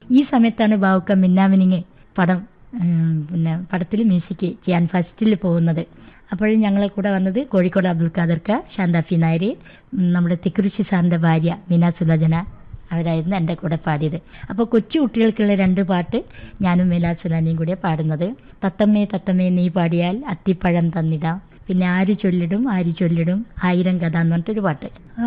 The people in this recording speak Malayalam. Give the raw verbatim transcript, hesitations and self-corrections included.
ഈ സമയത്താണ് ബാവുക്ക മിന്നാമിനിങ് പടം ഉം, പിന്നെ പടത്തിൽ മ്യൂസിക് ചെയ്യാൻ ഫസ്റ്റിൽ പോകുന്നത്. അപ്പോൾ ഞങ്ങളെ കൂടെ വന്നത് കോഴിക്കോട് അബ്ദുൽ ഖാദർക്ക, ശാന്താഫി നായർ, ഉം, നമ്മുടെ തിക്കുറിശി സാറിൻ്റെ ഭാര്യ മീന സുലോചന, അവരായിരുന്നു എൻ്റെ കൂടെ പാടിയത്. അപ്പോൾ കൊച്ചു കുട്ടികൾക്കുള്ള രണ്ട് പാട്ട് ഞാനും മീന സുലാനിയും കൂടെ പാടുന്നത്. തത്തമ്മേ തത്തമ്മേ നീ പാടിയാൽ അത്തിപ്പഴം തന്നിടാം, പിന്നെ ആര് ചൊല്ലിടും ആര് ചൊല്ലിടും ആയിരം കഥ എന്ന് പറഞ്ഞിട്ടൊരു പാട്ട്.